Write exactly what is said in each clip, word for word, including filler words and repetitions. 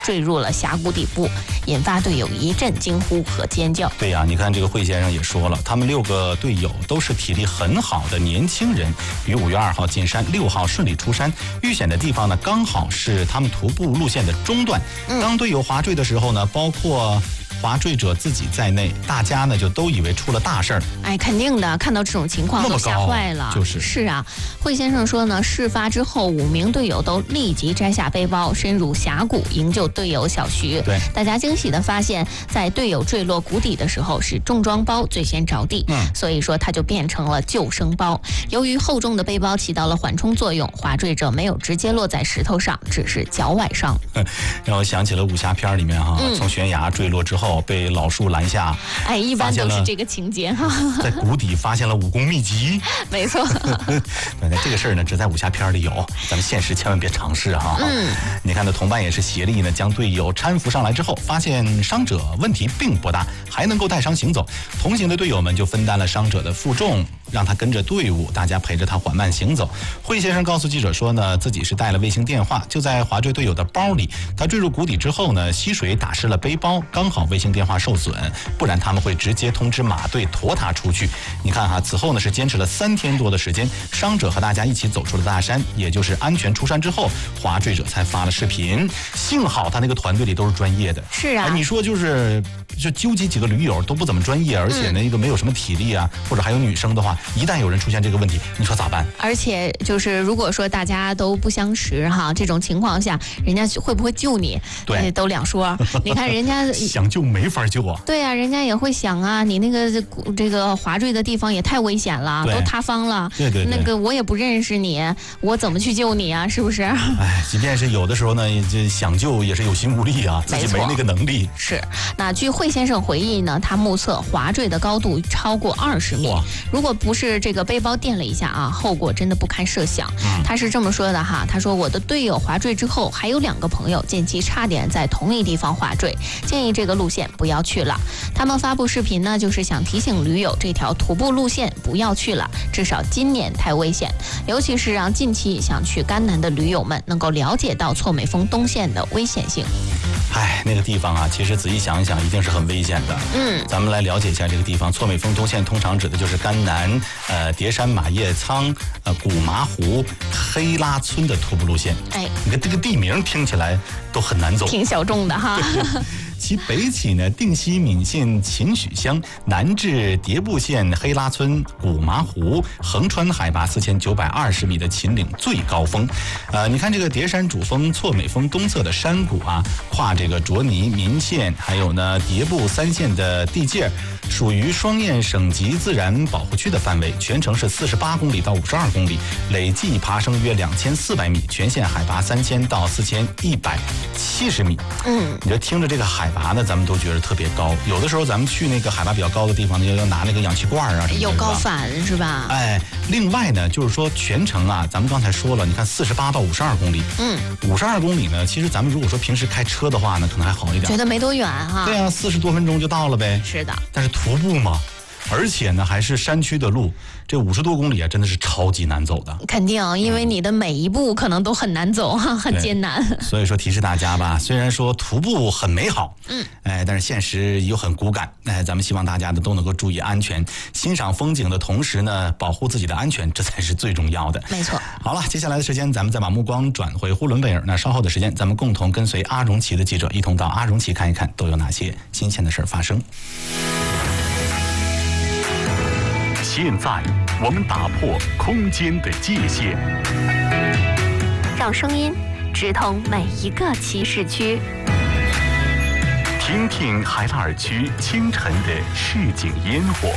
坠入了峡谷底部，引发队友一阵惊呼和尖叫。 对呀、啊，你看这个惠先生也说了，他们六个队友都是体力很好的年轻人，于五月二号进山，六号顺利出山，遇险的地方呢刚好是他们徒步路线的中段。嗯、当队友滑坠的时候呢，包括滑坠者自己在内，大家呢就都以为出了大事儿。 哎，肯定的，看到这种情况都吓坏了。 就是是啊，惠先生说呢，事发之后，五名队友都立即摘下背包，深入峡谷营救队友小徐。 对， 大家惊喜地发现，在队友坠落谷底的时候，是重装包最先着地，嗯，所以说它就变成了救生包。由于厚重的背包起到了缓冲作用，滑坠者没有直接落在石头上，只是脚崴伤。 让我想起了武侠片里面哈、嗯，从悬崖坠落之后。被老树拦下， 哎，一般都是这个情节哈。 在谷底发现了武功秘籍， 没错。 对，这个事儿呢，只在武侠片里有，咱们现实千万别尝试哈。嗯，你看，那同伴也是协力呢，将队友搀扶上来之后，发现伤者问题并不大，还能够带伤行走。同行的队友们就分担了伤者的负重，让他跟着队伍，大家陪着他缓慢行走。惠先生告诉记者说呢，自己是带了卫星电话，就在滑坠队友的包里。他坠入谷底之后呢，溪水打湿了背包，刚好卫星电话受损，不然他们会直接通知马队驮他出去。你看哈，此后呢是坚持了三天多的时间，伤者和大家一起走出了大山，也就是安全出山之后，滑坠者才发了视频。幸好他那个团队里都是专业的。 是啊， 哎、你说就是就纠集几个驴友都不怎么专业，而且那个没有什么体力啊，或者还有女生的话，一旦有人出现这个问题，你说咋办？ 而且就是如果说大家都不相识哈，这种情况下，人家会不会救你？ 对， 哎、都两说。你看人家想救没法救啊。 对啊，人家也会想啊，你那个这个滑坠的地方也太危险了，都塌方了。 对对对， 那个我也不认识你，我怎么去救你啊？是不是？ 哎，即便是有的时候呢，这想救也是有心无力啊，自己没那个能力。 是。那据惠先生回忆呢，他目测滑坠的高度超过二十米，如果不是这个背包垫了一下啊，后果真的不堪设想。嗯、他是这么说的哈，他说我的队友滑坠之后，还有两个朋友近期差点在同一地方滑坠，建议这个路线不要去了。他们发布视频呢，就是想提醒驴友这条徒步路线不要去了，至少今年太危险，尤其是让近期想去甘南的驴友们能够了解到错美峰东线的危险性。 哎，那个地方啊，其实仔细想一想，一定是很危险的。嗯，咱们来了解一下这个地方。错美峰东线通常指的就是甘南、呃叠山、马叶仓、呃古麻湖、黑拉村的徒步路线。哎，你看这个地名听起来都很难走， 挺小众的哈。 其北起呢定西闽县秦许乡，南至迭部县黑拉村古麻湖，横穿海拔四千九百二十米的秦岭最高峰。呃，你看这个叠山主峰错美峰东侧的山谷啊，跨这个卓尼、岷县还有呢迭部三县的地界，属于双燕省级自然保护区的范围，全程是四十八公里到五十二公里，累计爬升约两千四百米，全线海拔三千到四千一百七十米。嗯，你就听着这个海拔呢，咱们都觉得特别高。有的时候咱们去那个海拔比较高的地方呢，要要拿那个氧气罐啊什么的， 有高反是吧？ 哎，另外呢，就是说全程啊，咱们刚才说了，你看四十八到五十二公里，嗯，五十二公里呢，其实咱们如果说平时开车的话呢，可能还好一点， 觉得没多远哈。 对啊，四十多分钟就到了呗。 是的， 但是徒步嘛，而且呢还是山区的路，这五十多公里啊，真的是超级难走的。 肯定，因为你的每一步可能都很难走哈，很艰难。 所以说提示大家吧，虽然说徒步很美好，嗯，哎，但是现实又很骨感。哎，咱们希望大家呢都能够注意安全，欣赏风景的同时呢，保护自己的安全，这才是最重要的。 没错。 好了，接下来的时间，咱们再把目光转回呼伦贝尔。那稍后的时间，咱们共同跟随阿荣旗的记者，一同到阿荣旗看一看，都有哪些新鲜的事儿发生。 现在我们打破空间的界限， 让声音直通每一个骑士区， 听听海拉尔区清晨的市井烟火，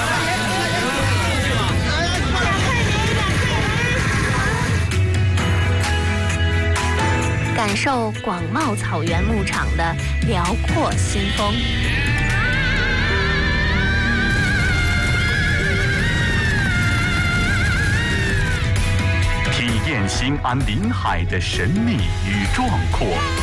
感受广袤草原牧场的辽阔新风。 体验兴安临海的神秘与壮阔。